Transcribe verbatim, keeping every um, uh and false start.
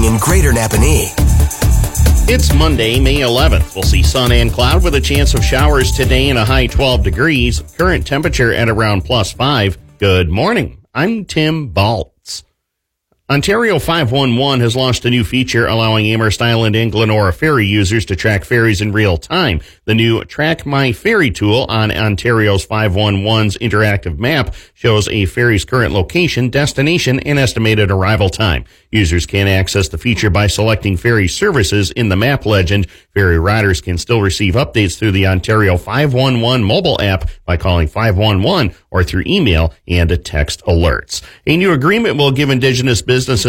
in Greater Napanee. It's Monday, May eleventh. We'll see sun and cloud with a chance of showers today and a high twelve degrees. Current temperature at around plus five. Good morning. I'm Tim Baltz. Ontario five one one has launched a new feature allowing Amherst Island and Glenora ferry users to track ferries in real time. The new Track My Ferry tool on Ontario's five one one's interactive map shows a ferry's current location, destination, and estimated arrival time. Users can access the feature by selecting ferry services in the map legend. Ferry riders can still receive updates through the Ontario five one one mobile app by calling five one one or through email and text alerts. A new agreement will give Indigenous businesses